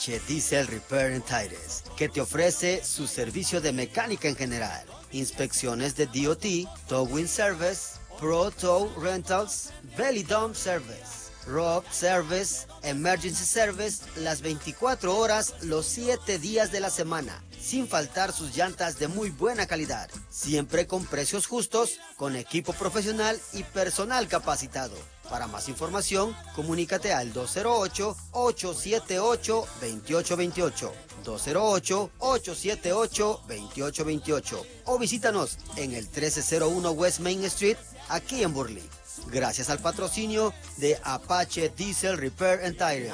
Diesel Repair and Tires, que te ofrece su servicio de mecánica en general, inspecciones de DOT, Towing Service, Pro Tow Rentals, Belly Dump Service, Rock Service, Emergency Service, las 24 horas, los 7 días de la semana, sin faltar sus llantas de muy buena calidad, siempre con precios justos, con equipo profesional y personal capacitado. Para más información, comunícate al 208-878-2828, 208-878-2828 o visítanos en el 1301 West Main Street, aquí en Burley. Gracias al patrocinio de Apache Diesel Repair and Tires.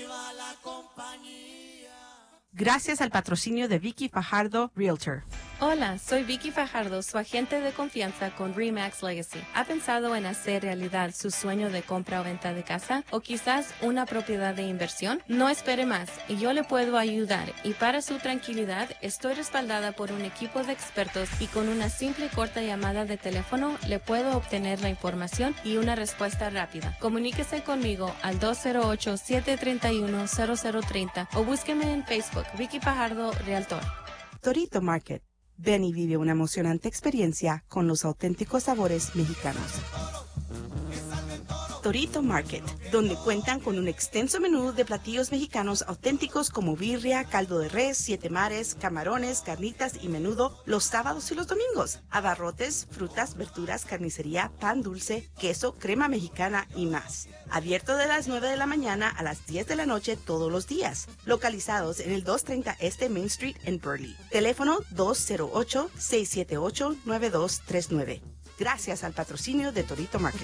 Gracias al patrocinio de Vicky Fajardo, Realtor. Hola, soy Vicky Fajardo, su agente de confianza con RE/MAX Legacy. ¿Ha pensado en hacer realidad su sueño de compra o venta de casa? ¿O quizás una propiedad de inversión? No espere más y yo le puedo ayudar. Y para su tranquilidad, estoy respaldada por un equipo de expertos y con una simple y corta llamada de teléfono le puedo obtener la información y una respuesta rápida. Comuníquese conmigo al 208-731-0030 o búsqueme en Facebook, Vicky Fajardo, Realtor. Torito Market. Ven y vive una emocionante experiencia con los auténticos sabores mexicanos. Torito Market, donde cuentan con un extenso menú de platillos mexicanos auténticos como birria, caldo de res, siete mares, camarones, carnitas y menudo los sábados y los domingos, abarrotes, frutas, verduras, carnicería, pan dulce, queso, crema mexicana y más. Abierto de las 9 de la mañana a las 10 de la noche todos los días. Localizados en el 230 Este Main Street en Burley. Teléfono 208-678-9239. Gracias al patrocinio de Torito Market.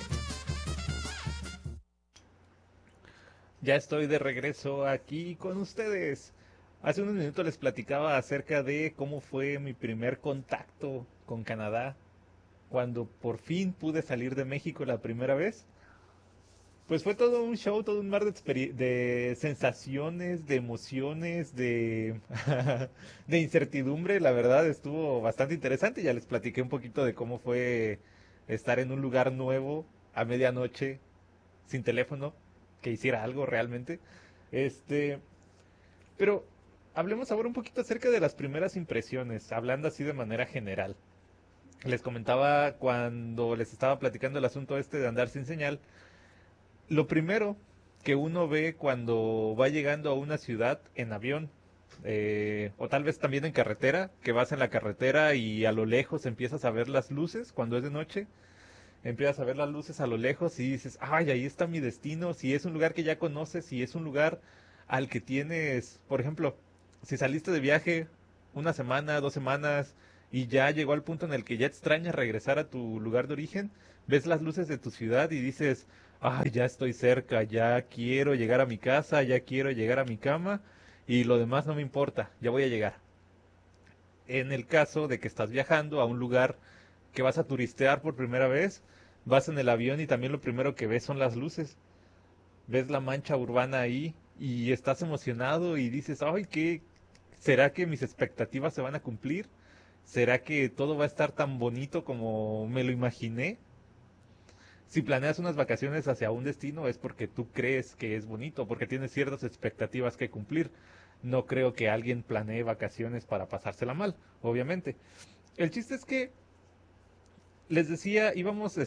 Ya estoy de regreso aquí con ustedes. Hace unos minutos les platicaba acerca de cómo fue mi primer contacto con Canadá, cuando por fin pude salir de México la primera vez. Pues fue todo un show, todo un mar de sensaciones, de emociones, de, de incertidumbre. La verdad estuvo bastante interesante. Ya les platiqué un poquito de cómo fue estar en un lugar nuevo a medianoche, sin teléfono, que hiciera algo realmente. Pero hablemos ahora un poquito acerca de las primeras impresiones, hablando así de manera general. Les comentaba cuando les estaba platicando el asunto este de andar sin señal. Lo primero que uno ve cuando va llegando a una ciudad en avión, o tal vez también en carretera, que vas en la carretera y a lo lejos empiezas a ver las luces cuando es de noche, empiezas a ver las luces a lo lejos y dices, ay, ahí está mi destino. Si es un lugar que ya conoces, si es un lugar al que tienes, por ejemplo, si saliste de viaje una semana, 2 semanas y ya llegó al punto en el que ya extrañas regresar a tu lugar de origen, ves las luces de tu ciudad y dices, ay, ya estoy cerca, ya quiero llegar a mi casa, ya quiero llegar a mi cama y lo demás no me importa, ya voy a llegar. En el caso de que estás viajando a un lugar que vas a turistear por primera vez, vas en el avión y también lo primero que ves son las luces. Ves la mancha urbana ahí y estás emocionado y dices, ay, ¿qué? ¿Será que mis expectativas se van a cumplir? ¿Será que todo va a estar tan bonito como me lo imaginé? Si planeas unas vacaciones hacia un destino es porque tú crees que es bonito, porque tienes ciertas expectativas que cumplir. No creo que alguien planee vacaciones para pasársela mal, obviamente. El chiste es que les decía, íbamos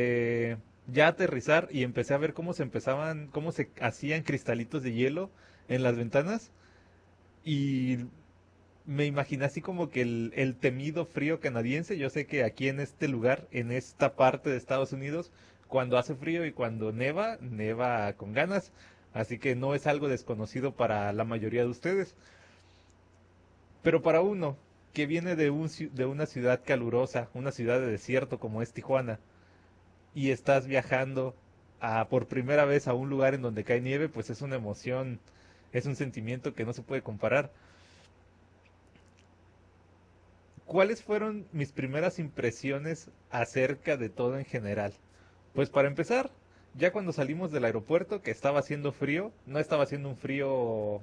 ya a aterrizar y empecé a ver cómo se hacían cristalitos de hielo en las ventanas y me imaginé así como que el temido frío canadiense. Yo sé que aquí en este lugar, en esta parte de Estados Unidos, cuando hace frío y cuando neva, neva con ganas, así que no es algo desconocido para la mayoría de ustedes. Pero para uno que viene de una ciudad calurosa, una ciudad de desierto como es Tijuana, y estás viajando por primera vez a un lugar en donde cae nieve, pues es una emoción, es un sentimiento que no se puede comparar. ¿Cuáles fueron mis primeras impresiones acerca de todo en general? Pues para empezar, ya cuando salimos del aeropuerto, que estaba haciendo frío, no estaba haciendo un frío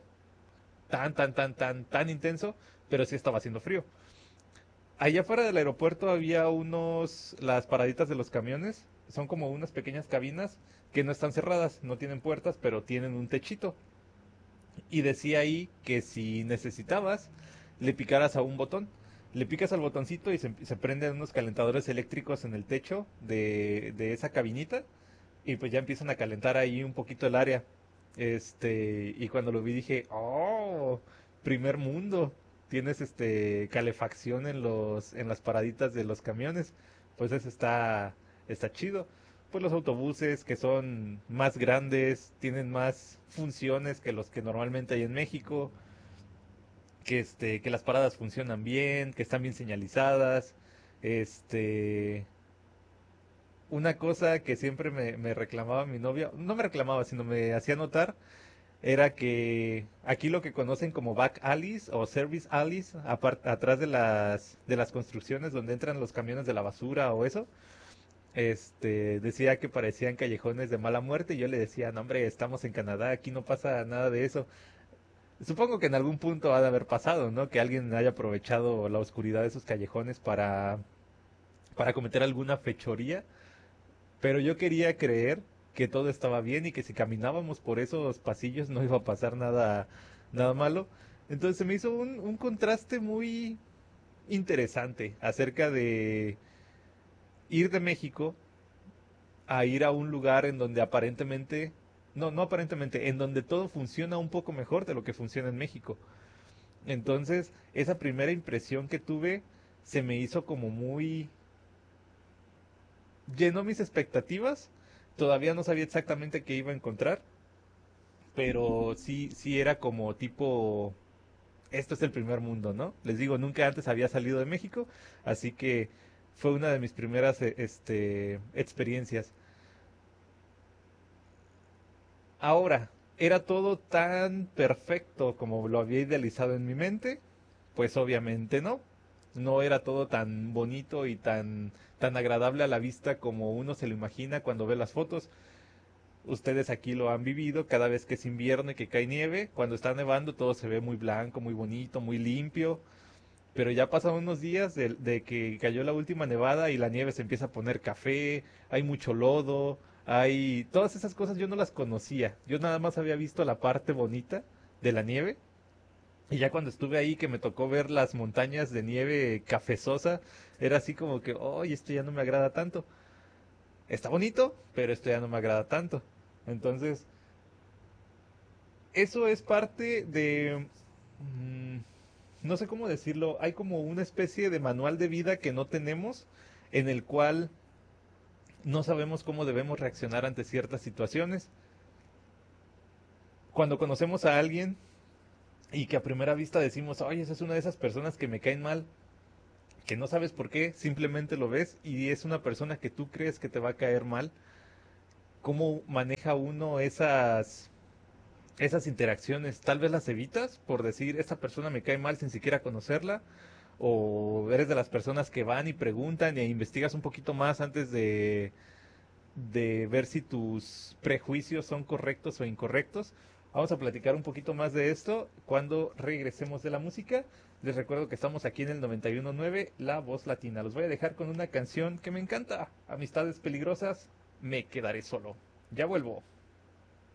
tan intenso, pero sí estaba haciendo frío. Allá afuera del aeropuerto había las paraditas de los camiones, son como unas pequeñas cabinas que no están cerradas, no tienen puertas, pero tienen un techito. y decía ahí que si necesitabas, le picaras a un botón. Le picas al botoncito y se prenden unos calentadores eléctricos en el techo de esa cabinita y pues ya empiezan a calentar ahí un poquito el área. Y cuando lo vi dije, oh, primer mundo. Tienes calefacción en las paraditas de los camiones. Pues eso está chido. Pues los autobuses que son más grandes, tienen más funciones que los que normalmente hay en México, que las paradas funcionan bien, que están bien señalizadas. Este, una cosa que siempre me reclamaba mi novia, no me reclamaba, sino me hacía notar, era que aquí lo que conocen como back alleys o service alleys, atrás de las construcciones donde entran los camiones de la basura o eso, decía que parecían callejones de mala muerte y yo le decía, no hombre, estamos en Canadá, aquí no pasa nada de eso. Supongo que en algún punto ha de haber pasado, ¿no? Que alguien haya aprovechado la oscuridad de esos callejones para cometer alguna fechoría, pero yo quería creer que todo estaba bien y que si caminábamos por esos pasillos no iba a pasar nada malo. Entonces se me hizo un contraste muy interesante acerca de ir de México a ir a un lugar en donde aparentemente, no aparentemente, en donde todo funciona un poco mejor de lo que funciona en México. Entonces, esa primera impresión que tuve se me hizo como muy... llenó mis expectativas. Todavía no sabía exactamente qué iba a encontrar, pero sí era como tipo, esto es el primer mundo, ¿no? Les digo, nunca antes había salido de México, así que fue una de mis primeras experiencias. Ahora, ¿era todo tan perfecto como lo había idealizado en mi mente? Pues obviamente no. No era todo tan bonito y tan agradable a la vista como uno se lo imagina cuando ve las fotos. Ustedes aquí lo han vivido, cada vez que es invierno y que cae nieve, cuando está nevando todo se ve muy blanco, muy bonito, muy limpio. Pero ya pasan unos días de que cayó la última nevada y la nieve se empieza a poner café, hay mucho lodo, hay... Todas esas cosas yo no las conocía. Yo nada más había visto la parte bonita de la nieve. Y ya cuando estuve ahí que me tocó ver las montañas de nieve cafezosa, era así como que, oye, esto ya no me agrada tanto. Está bonito, pero esto ya no me agrada tanto. Entonces, eso es parte de... no sé cómo decirlo, hay como una especie de manual de vida que no tenemos, en el cual no sabemos cómo debemos reaccionar ante ciertas situaciones. Cuando conocemos a alguien y que a primera vista decimos, oye, esa es una de esas personas que me caen mal, que no sabes por qué, simplemente lo ves y es una persona que tú crees que te va a caer mal, ¿cómo maneja uno esas interacciones? Tal vez las evitas por decir, esta persona me cae mal sin siquiera conocerla, o eres de las personas que van y preguntan e investigas un poquito más antes de ver si tus prejuicios son correctos o incorrectos. Vamos a platicar un poquito más de esto cuando regresemos de la música. Les recuerdo que estamos aquí en el 91.9, La Voz Latina. Los voy a dejar con una canción que me encanta, Amistades Peligrosas, Me Quedaré Solo. Ya vuelvo.